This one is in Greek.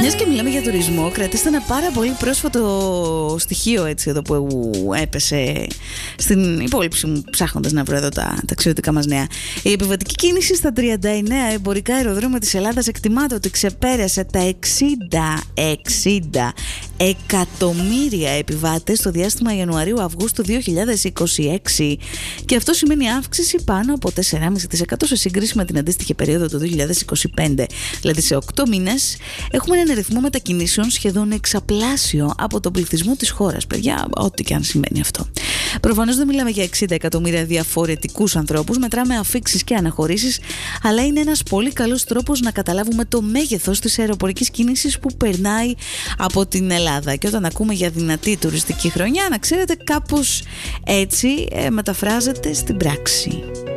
Μιας και μιλάμε για τουρισμό, κρατήστε ένα πάρα πολύ πρόσφατο στοιχείο έτσι εδώ που έπεσε στην υπόλοιψη μου ψάχνοντας να βρω εδώ τα ταξιδιωτικά μας νέα. Η επιβατική κίνηση στα 39 εμπορικά αεροδρόμια της Ελλάδας εκτιμάται ότι ξεπέρασε τα 60 εκατομμύρια επιβάτες στο διάστημα Ιανουαρίου-Αυγούστου 2026 και αυτό σημαίνει αύξηση πάνω από 4,5% σε σύγκριση με την αντίστοιχη περίοδο του 2025. Δηλαδή σε 8 μήνες έχουμε έναν αριθμό μετακινήσεων σχεδόν εξαπλάσιο από τον πληθυσμό της χώρας. Παιδιά, ό,τι και αν σημαίνει αυτό. Προφανώς δεν μιλάμε για 60 εκατομμύρια διαφορετικούς ανθρώπους, μετράμε αφίξεις και αναχωρήσεις, αλλά είναι ένας πολύ καλός τρόπος να καταλάβουμε το μέγεθος της αεροπορικής κίνησης που περνάει από την Ελλάδα. Και όταν ακούμε για δυνατή τουριστική χρονιά, να ξέρετε, κάπως έτσι μεταφράζεται στην πράξη.